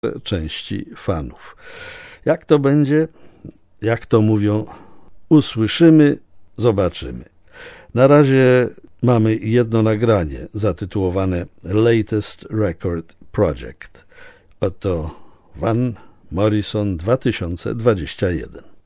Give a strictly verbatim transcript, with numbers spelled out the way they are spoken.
części fanów. Jak to będzie, jak to mówią, usłyszymy, zobaczymy. Na razie mamy jedno nagranie zatytułowane Latest Record Project. Oto Van Morrison dwa tysiące dwudziesty pierwszy.